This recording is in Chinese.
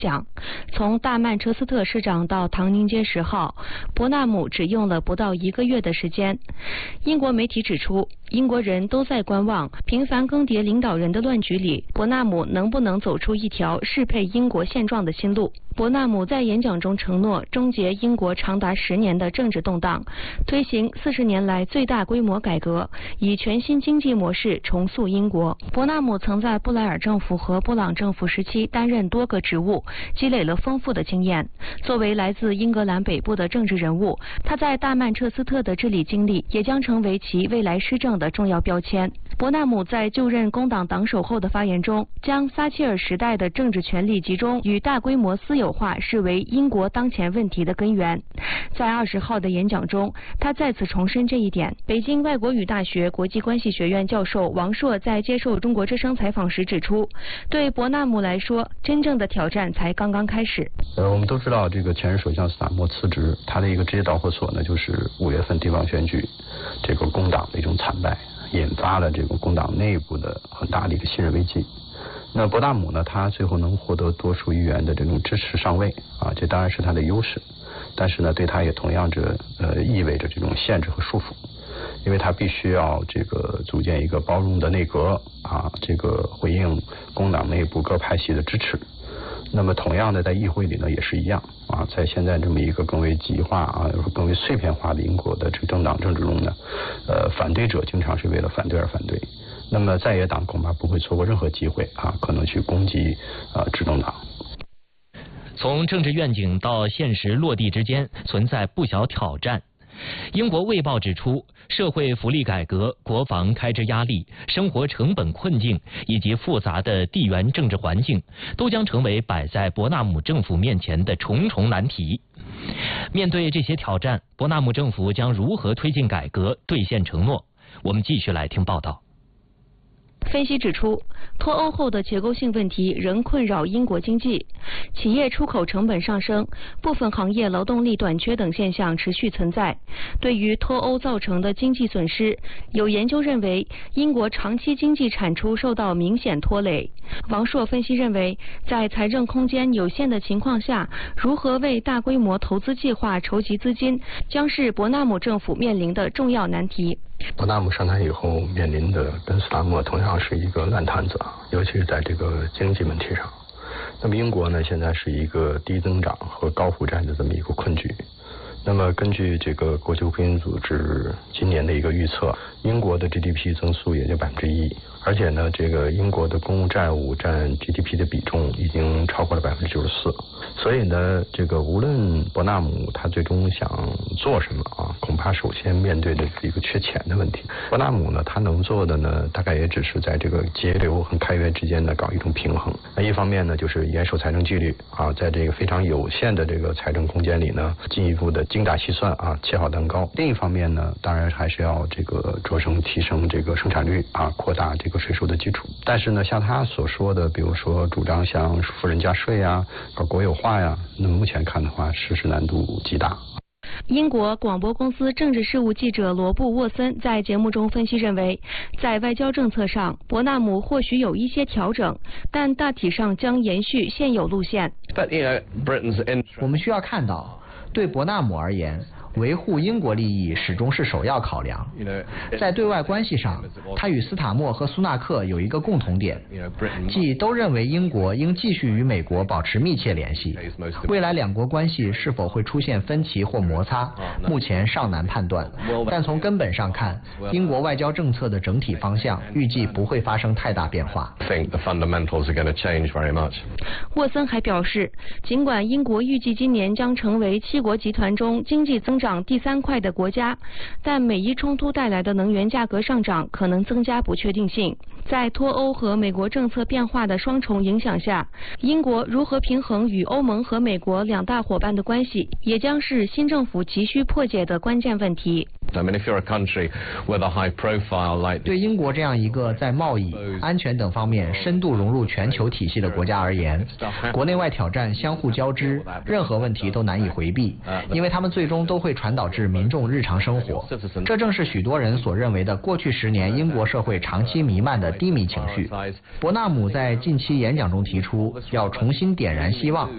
讲，从大曼彻斯特市长到唐宁街10号，伯纳姆只用了不到1个月的时间。英国媒体指出，英国人都在观望频繁更迭领导人的乱局里，伯纳姆能不能走出一条适配英国现状的新路。伯纳姆在演讲中承诺终结英国长达10年的政治动荡，推行40年来最大规模改革，以全新经济模式重塑英国。伯纳姆曾在布莱尔政府和布朗政府时期担任多个职务，积累了丰富的经验。作为来自英格兰北部的政治人物，他在大曼彻斯特的治理经历也将成为其未来施政的重要标签。伯纳姆在就任工党党首后的发言中，将撒切尔时代的政治权力集中与大规模私有化视为英国当前问题的根源。在20号的演讲中，他再次重申这一点。北京外国语大学国际关系学院教授王朔在接受中国之声采访时指出，对伯纳姆来说，真正的挑战才刚刚开始。 我们都知道，这个前任首相斯坦默辞职，他的一个直接导火索呢，就是5月份地方选举，这个工党的一种惨败，引发了这个工党内部的很大的一个信任危机。那伯纳姆呢，他最后能获得多数议员的这种支持上位啊，这当然是他的优势，但是呢，对他也同样意味着这种限制和束缚，因为他必须要这个组建一个包容的内阁啊，这个回应工党内部各派系的支持。那么同样的，在议会里呢也是一样啊，在现在这么一个更为极化啊、更为碎片化的英国的这个政党政治中呢，反对者经常是为了反对而反对。那么在野党恐怕不会错过任何机会啊，可能去攻击执政党。 从政治愿景到现实落地之间存在不小挑战。英国卫报指出，社会福利改革、国防开支压力、生活成本困境以及复杂的地缘政治环境，都将成为摆在伯纳姆政府面前的重重难题。面对这些挑战，伯纳姆政府将如何推进改革、兑现承诺？我们继续来听报道。 分析指出，脱欧后的结构性问题仍困扰英国经济，企业出口成本上升，部分行业劳动力短缺等现象持续存在。对于脱欧造成的经济损失，有研究认为，英国长期经济产出受到明显拖累。王朔分析认为，在财政空间有限的情况下，如何为大规模投资计划筹集资金，将是伯纳姆政府面临的重要难题。 伯纳姆上台以后面临的跟斯坦默同样是一个烂摊子，尤其是在这个经济问题上。那么英国呢，现在是一个低增长和高负债的这么一个困局。那么根据这个国际货币组织今年的一个预测，英国的 GDP 增速也就1%，而且呢，这个英国的公共债务占 GDP 的比重已经超过了94%。所以呢，这个无论伯纳姆他最终想做什么啊，恐怕首先面对的是一个缺钱的问题。伯纳姆呢，他能做的呢，大概也只是在这个节流和开源之间呢搞一种平衡。那一方面呢，就是严守财政纪律啊，在这个非常有限的这个财政空间里呢，进一步的精打细算啊，切好蛋糕。另一方面呢，当然还是要这个着手提升这个生产率啊，扩大这个税收的基础。但是呢，像他所说的，比如说主张像富人加税啊，搞国有化呀，那么目前看的话，实施难度极大。 英国广播公司政治事务记者罗布·沃森在节目中分析认为，在外交政策上，伯纳姆或许有一些调整，但大体上将延续现有路线。 我们需要看到，对伯纳姆而言，维护英国利益始终是首要考量。在对外关系上，他与斯塔默和苏纳克有一个共同点，即都认为英国应继续与美国保持密切联系。未来两国关系是否会出现分歧或摩擦，目前尚难判断。但从根本上看，英国外交政策的整体方向预计不会发生太大变化。 沃森还表示，尽管英国预计今年将成为7国集团中经济增长第3快的国家，但美伊冲突带来的能源价格上涨可能增加不确定性。在脱欧和美国政策变化的双重影响下，英国如何平衡与欧盟和美国两大伙伴的关系，也将是新政府急需破解的关键问题。 对英国这样一个在贸易、安全等方面深度融入全球体系的国家而言，国内外挑战相互交织，任何问题都难以回避，因为他们最终都会传导至民众日常生活。这正是许多人所认为的过去10年英国社会长期弥漫的低迷情绪。伯纳姆在近期演讲中提出，要重新点燃希望，